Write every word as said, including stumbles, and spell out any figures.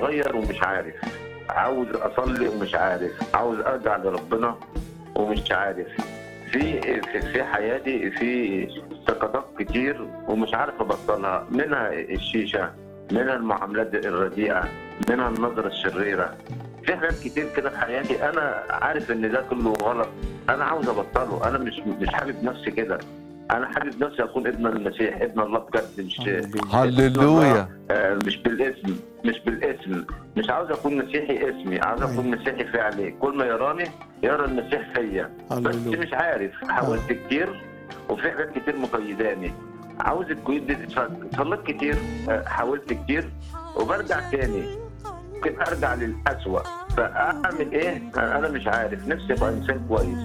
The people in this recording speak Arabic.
اتغير ومش عارف، عاوز اصلي ومش عارف، عاوز ارجع لربنا ومش عارف. في في, في حياتي في سقطات كتير ومش عارف ابطلها، منها الشيشه، منها المعاملات الرديئه، منها النظره الشريره. في حاجات كتير كده في حياتي انا عارف ان ده كله غلط، انا عاوز ابطله، انا مش مش حابب نفسي كده. انا حابب نفسي اكون ابن المسيح، ابن الله بجد، مش هللويا. آه مش بالاسم، مش بالاسم. مش عاوز اكون مسيحي اسمي، عاوز اكون مسيحي فعلي، كل ما يراني يرى المسيح فيا. بس مش عارف، حاولت كتير وفي حاجات كتير مقيداني، عاوز القيود دي تتفك. صليت كتير، حاولت كتير وبرجع تاني، ممكن ارجع للأسوأ. فاعمل ايه؟ انا مش عارف. نفسي ابقى انسان كويس،